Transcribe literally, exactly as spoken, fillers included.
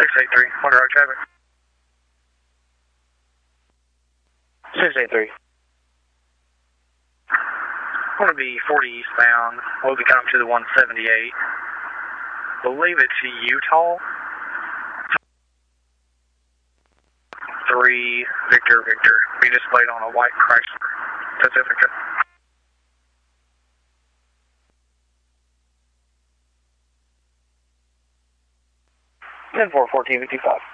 six eight three, one road traffic. six eight three. I'm going to be forty eastbound. We'll be coming to the one seventy-eight. Believe it's Utah. three Victor Victor. Be displayed on a white Chrysler Pacifica. ten four fourteen fifty-five.